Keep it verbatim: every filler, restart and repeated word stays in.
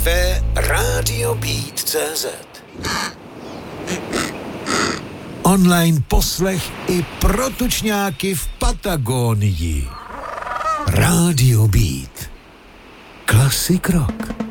w radio beat tečka cé zet. Online poslech i pro tučňáky v Patagonii. Radio Beat. Classic rock.